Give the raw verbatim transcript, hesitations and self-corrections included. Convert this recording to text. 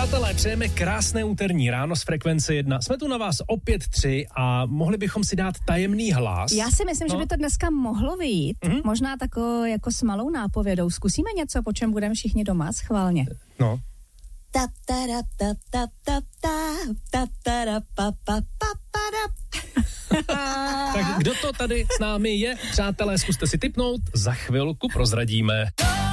Přátelé, přejeme krásné úterní ráno z Frekvence jedna. Jsme tu na vás opět tři a mohli bychom si dát tajemný hlas. Já si myslím, no. že by to dneska mohlo vyjít. Mm-hmm. Možná tako jako s malou nápovědou. Zkusíme něco, po čem budeme všichni doma, schválně. No. Ta ta ta ta ta ta ta ta pa pa pa pa. Tak kdo to tady s námi je? Přátelé, zkuste si tipnout, za chvilku prozradíme.